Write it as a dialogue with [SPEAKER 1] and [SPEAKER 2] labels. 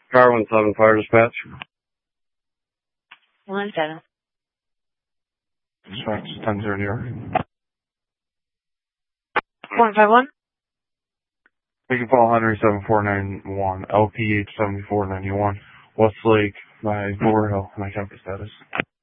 [SPEAKER 1] Car 17 Fire Dispatch.
[SPEAKER 2] 17.
[SPEAKER 3] Dispatch 10-0.
[SPEAKER 2] 151.
[SPEAKER 3] Taking call Henry 7491, LPH 7491, Westlake by Bower Hill. My copy status.